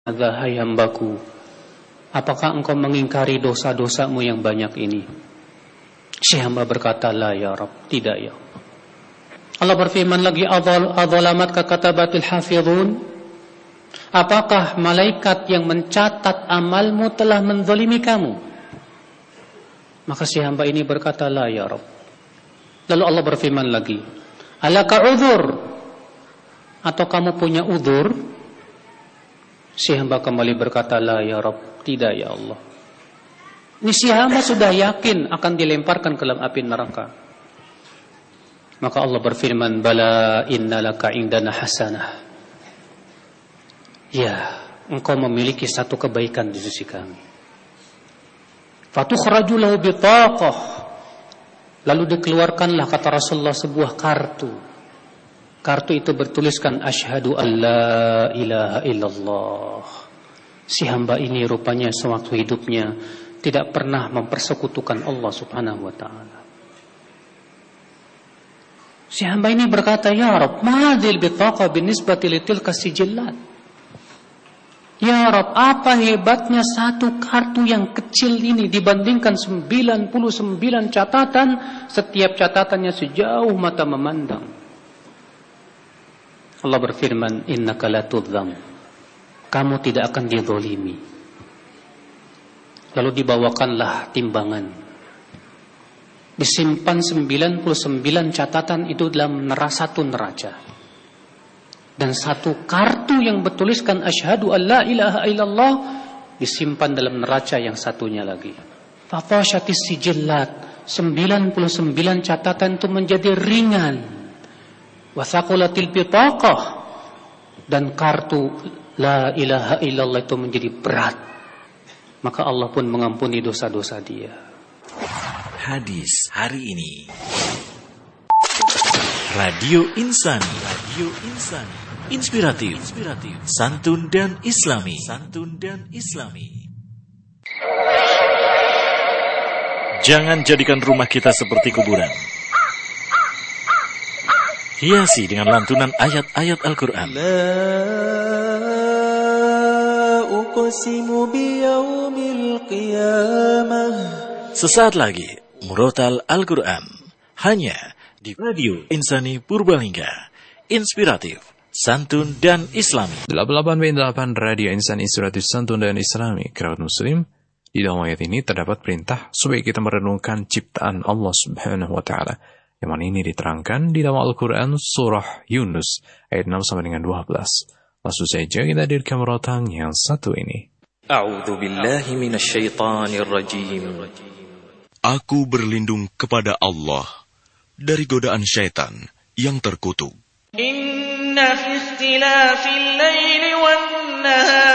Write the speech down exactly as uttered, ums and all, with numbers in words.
Hai hambaku, apakah engkau mengingkari dosa-dosamu yang banyak ini? Si hamba berkata, la ya Rabb, tidak ya Allah. Allah berfirman lagi, adzalamatka katabatul hafizun? Apakah malaikat yang mencatat amalmu telah menzalimi kamu? Maka si hamba ini berkata, la ya Rabb. Lalu Allah berfirman lagi, alaka uzur? Atau kamu punya uzur? Si hamba kembali berkata, la ya Rabb, tidak ya Allah. Ini si hamba sudah yakin akan dilemparkan ke dalam api neraka. Maka Allah berfirman, bala innalaka indana hasanah. Ya, engkau memiliki satu kebaikan di sisi kami. Fatukhraju lahu bitaqah. Lalu dikeluarkanlah, kata Rasulullah, sebuah kartu. Kartu itu bertuliskan asyhadu an la ilaha illallah. Si hamba ini rupanya sewaktu hidupnya tidak pernah mempersekutukan Allah Subhanahu wa taala. Si hamba ini berkata, ya Rabb, ma'adil bitaqa binisbati litilka sijillat. Ya Rabb, apa hebatnya satu kartu yang kecil ini dibandingkan sembilan puluh sembilan catatan, setiap catatannya sejauh mata memandang. Allah berfirman, innaka la tudzam. Kamu tidak akan dizalimi. Lalu dibawakanlah timbangan. Disimpan sembilan puluh sembilan catatan itu dalam satu neraca. Dan satu kartu yang bertuliskan asyhadu an la ilaha illallah disimpan dalam neraca yang satunya lagi. Fatashatis sijillat, sembilan puluh sembilan catatan itu menjadi ringan. Wasaqulatil bitaqah, dan kartu la ilaha illallah itu menjadi berat. Maka Allah pun mengampuni dosa-dosa dia. Hadis hari ini. Radio Insani, Radio Insani, inspiratif, inspiratif, santun dan islami, santun dan islami. Jangan jadikan rumah kita seperti kuburan. Hiasi dengan lantunan ayat-ayat Al-Quran. Sesaat lagi, Murotal Al-Quran. Hanya di Radio Insani Purbalingga. Inspiratif, santun dan islami. delapan puluh delapan koma delapan Radio Insani Inspiratif, santun dan islami. Kerabat muslim, di dalam ayat ini terdapat perintah supaya kita merenungkan ciptaan Allah Subhanahu wa taala. Yang mana ini diterangkan di dalam Al-Quran surah Yunus ayat enam sampai dengan dua belas. Langsung saja kita hadirkan rotang yang satu ini. A'udzu billahi minasyaitonir rajim. Aku berlindung kepada Allah dari godaan syaitan yang terkutuk. Inna fi ikhtilafil laili wan nahar